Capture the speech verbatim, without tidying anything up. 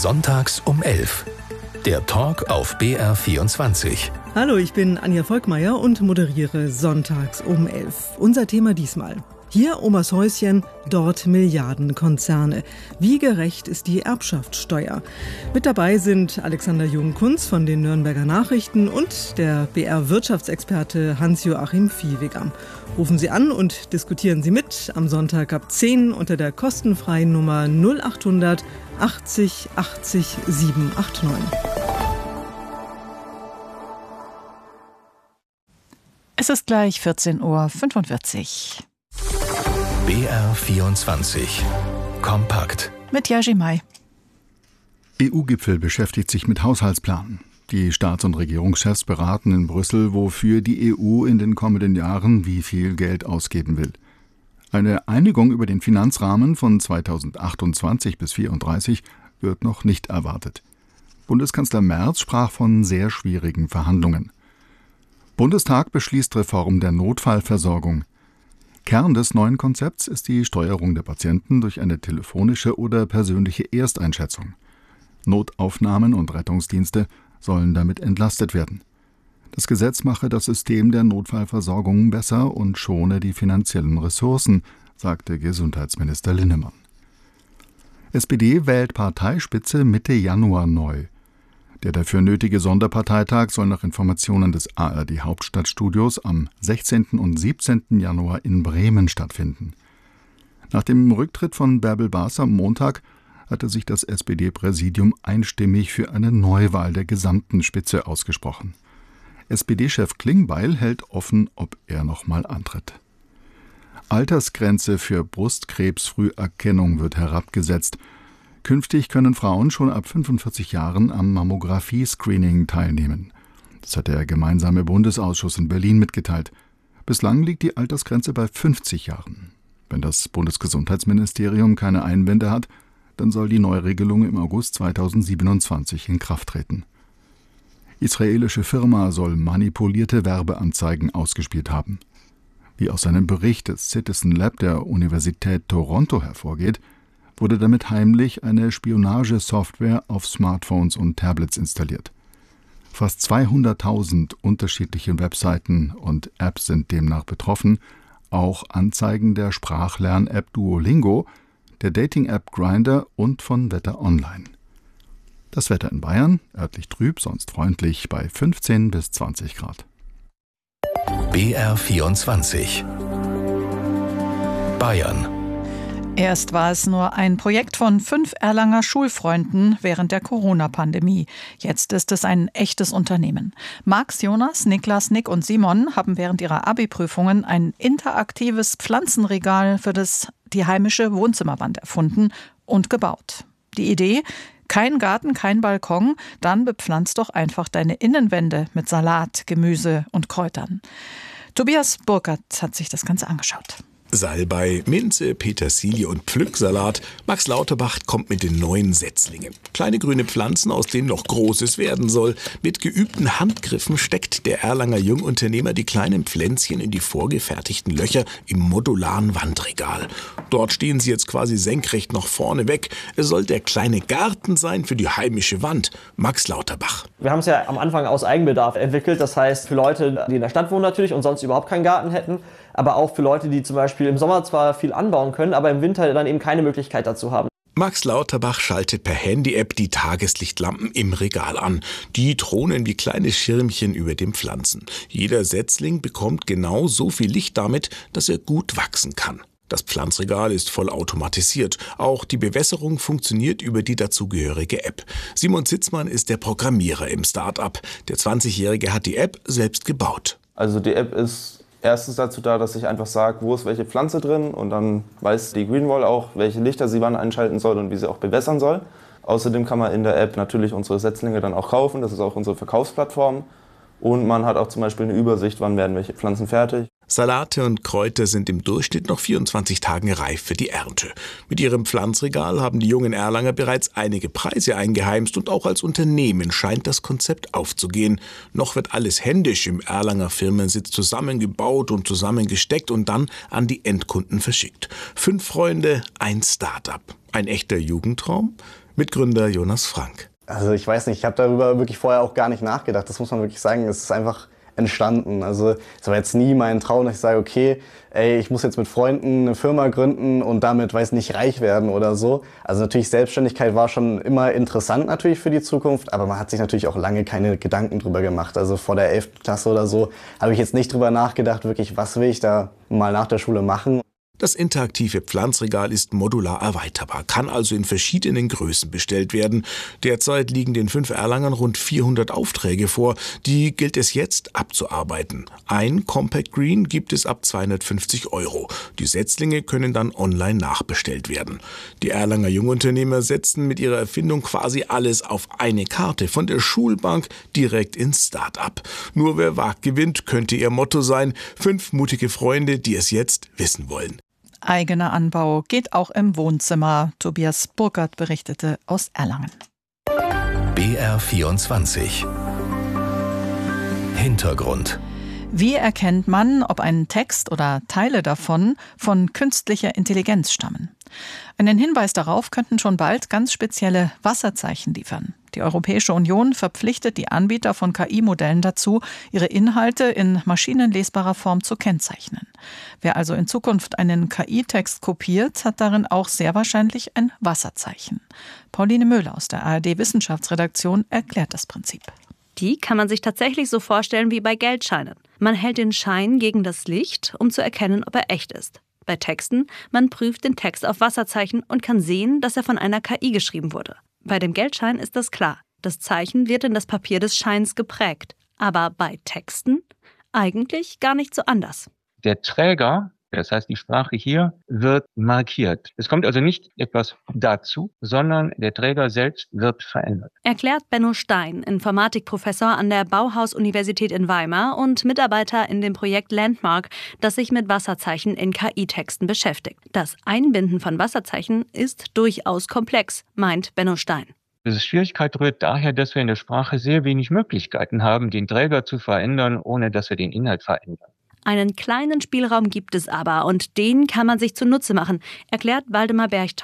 Sonntags um elf. Der Talk auf B R vierundzwanzig. Hallo, ich bin Anja Volkmeier und moderiere Sonntags um elf. Unser Thema diesmal: hier Omas Häuschen, dort Milliardenkonzerne. Wie gerecht ist die Erbschaftssteuer? Mit dabei sind Alexander Jung-Kunz von den Nürnberger Nachrichten und der B R-Wirtschaftsexperte Hans-Joachim Viehweger. Rufen Sie an und diskutieren Sie mit am Sonntag ab zehn unter der kostenfreien Nummer null acht hundert achtzig achtzig siebenhundertneunundachtzig. Es ist gleich vierzehn Uhr fünfundvierzig. B R vierundzwanzig. Kompakt. Mit Yaji Mai. E U-Gipfel beschäftigt sich mit Haushaltsplan. Die Staats- und Regierungschefs beraten in Brüssel, wofür die E U in den kommenden Jahren wie viel Geld ausgeben will. Eine Einigung über den Finanzrahmen von zweitausendachtundzwanzig bis zweitausendvierunddreißig wird noch nicht erwartet. Bundeskanzler Merz sprach von sehr schwierigen Verhandlungen. Bundestag beschließt Reform der Notfallversorgung. Kern des neuen Konzepts ist die Steuerung der Patienten durch eine telefonische oder persönliche Ersteinschätzung. Notaufnahmen und Rettungsdienste sollen damit entlastet werden. Das Gesetz mache das System der Notfallversorgung besser und schone die finanziellen Ressourcen, sagte Gesundheitsminister Linnemann. S P D wählt Parteispitze Mitte Januar neu. Der dafür nötige Sonderparteitag soll nach Informationen des A R D-Hauptstadtstudios am sechzehnten und siebzehnten Januar in Bremen stattfinden. Nach dem Rücktritt von Bärbel Baas am Montag hatte sich das S P D-Präsidium einstimmig für eine Neuwahl der gesamten Spitze ausgesprochen. S P D-Chef Klingbeil hält offen, ob er nochmal antritt. Altersgrenze für Brustkrebsfrüherkennung wird herabgesetzt. Künftig können Frauen schon ab fünfundvierzig Jahren am Mammographie-Screening teilnehmen. Das hat der gemeinsame Bundesausschuss in Berlin mitgeteilt. Bislang liegt die Altersgrenze bei fünfzig Jahren. Wenn das Bundesgesundheitsministerium keine Einwände hat, dann soll die Neuregelung im August zweitausendsiebenundzwanzig in Kraft treten. Israelische Firma soll manipulierte Werbeanzeigen ausgespielt haben. Wie aus einem Bericht des Citizen Lab der Universität Toronto hervorgeht, wurde damit heimlich eine Spionagesoftware auf Smartphones und Tablets installiert. Fast zweihunderttausend unterschiedliche Webseiten und Apps sind demnach betroffen, auch Anzeigen der Sprachlern-App Duolingo, der Dating-App Grindr und von Wetter Online. Das Wetter in Bayern, örtlich trüb, sonst freundlich, bei fünfzehn bis zwanzig Grad. B R vierundzwanzig. Bayern. Erst war es nur ein Projekt von fünf Erlanger Schulfreunden während der Corona-Pandemie. Jetzt ist es ein echtes Unternehmen. Max, Jonas, Niklas, Nick und Simon haben während ihrer Abi-Prüfungen ein interaktives Pflanzenregal für das, die heimische Wohnzimmerwand erfunden und gebaut. Die Idee: kein Garten, kein Balkon, dann bepflanzt doch einfach deine Innenwände mit Salat, Gemüse und Kräutern. Tobias Burkert hat sich das Ganze angeschaut. Salbei, Minze, Petersilie und Pflücksalat. Max Lauterbach kommt mit den neuen Setzlingen. Kleine grüne Pflanzen, aus denen noch Großes werden soll. Mit geübten Handgriffen steckt der Erlanger Jungunternehmer die kleinen Pflänzchen in die vorgefertigten Löcher im modularen Wandregal. Dort stehen sie jetzt quasi senkrecht nach vorne weg. Es soll der kleine Garten sein für die heimische Wand. Max Lauterbach. Wir haben es ja am Anfang aus Eigenbedarf entwickelt. Das heißt, für Leute, die in der Stadt wohnen natürlich und sonst überhaupt keinen Garten hätten, aber auch für Leute, die zum Beispiel im Sommer zwar viel anbauen können, aber im Winter dann eben keine Möglichkeit dazu haben. Max Lauterbach schaltet per Handy-App die Tageslichtlampen im Regal an. Die thronen wie kleine Schirmchen über den Pflanzen. Jeder Setzling bekommt genau so viel Licht damit, dass er gut wachsen kann. Das Pflanzregal ist voll automatisiert. Auch die Bewässerung funktioniert über die dazugehörige App. Simon Zitzmann ist der Programmierer im Start-up. Der zwanzigjährige hat die App selbst gebaut. Also die App ist erstens dazu da, dass ich einfach sage, wo ist welche Pflanze drin, und dann weiß die Greenwall auch, welche Lichter sie wann einschalten soll und wie sie auch bewässern soll. Außerdem kann man in der App natürlich unsere Setzlinge dann auch kaufen, das ist auch unsere Verkaufsplattform, und man hat auch zum Beispiel eine Übersicht, wann werden welche Pflanzen fertig. Salate und Kräuter sind im Durchschnitt noch vierundzwanzig Tagen reif für die Ernte. Mit ihrem Pflanzregal haben die jungen Erlanger bereits einige Preise eingeheimst und auch als Unternehmen scheint das Konzept aufzugehen. Noch wird alles händisch im Erlanger Firmensitz zusammengebaut und zusammengesteckt und dann an die Endkunden verschickt. Fünf Freunde, ein Start-up. Ein echter Jugendtraum? Mitgründer Jonas Frank. Also ich weiß nicht, ich habe darüber wirklich vorher auch gar nicht nachgedacht. Das muss man wirklich sagen, es ist einfach entstanden. Also es war jetzt nie mein Traum, dass ich sage, okay, ey, ich muss jetzt mit Freunden eine Firma gründen und damit, weiß nicht, reich werden oder so. Also natürlich Selbstständigkeit war schon immer interessant natürlich für die Zukunft, aber man hat sich natürlich auch lange keine Gedanken drüber gemacht. Also vor der elften Klasse oder so habe ich jetzt nicht drüber nachgedacht, wirklich, was will ich da mal nach der Schule machen. Das interaktive Pflanzregal ist modular erweiterbar, kann also in verschiedenen Größen bestellt werden. Derzeit liegen den fünf Erlangern rund vierhundert Aufträge vor, die gilt es jetzt abzuarbeiten. Ein Compact Green gibt es ab zweihundertfünfzig Euro. Die Setzlinge können dann online nachbestellt werden. Die Erlanger Jungunternehmer setzen mit ihrer Erfindung quasi alles auf eine Karte, von der Schulbank direkt ins Start-up. Nur wer wagt, gewinnt, könnte ihr Motto sein. Fünf mutige Freunde, die es jetzt wissen wollen. Eigener Anbau geht auch im Wohnzimmer. Tobias Burkert berichtete aus Erlangen. B R vierundzwanzig Hintergrund. Wie erkennt man, ob ein Text oder Teile davon von künstlicher Intelligenz stammen? Einen Hinweis darauf könnten schon bald ganz spezielle Wasserzeichen liefern. Die Europäische Union verpflichtet die Anbieter von K I-Modellen dazu, ihre Inhalte in maschinenlesbarer Form zu kennzeichnen. Wer also in Zukunft einen K I-Text kopiert, hat darin auch sehr wahrscheinlich ein Wasserzeichen. Pauline Möhle aus der A R D-Wissenschaftsredaktion erklärt das Prinzip. Die kann man sich tatsächlich so vorstellen wie bei Geldscheinen. Man hält den Schein gegen das Licht, um zu erkennen, ob er echt ist. Bei Texten, man prüft den Text auf Wasserzeichen und kann sehen, dass er von einer K I geschrieben wurde. Bei dem Geldschein ist das klar. Das Zeichen wird in das Papier des Scheins geprägt. Aber bei Texten eigentlich gar nicht so anders. Der Träger, das heißt die Sprache hier, wird markiert. Es kommt also nicht etwas dazu, sondern der Träger selbst wird verändert. Erklärt Benno Stein, Informatikprofessor an der Bauhaus-Universität in Weimar und Mitarbeiter in dem Projekt Landmark, das sich mit Wasserzeichen in K I-Texten beschäftigt. Das Einbinden von Wasserzeichen ist durchaus komplex, meint Benno Stein. Diese Schwierigkeit rührt daher, dass wir in der Sprache sehr wenig Möglichkeiten haben, den Träger zu verändern, ohne dass wir den Inhalt verändern. Einen kleinen Spielraum gibt es aber und den kann man sich zunutze machen, erklärt Waldemar Berchtoldt.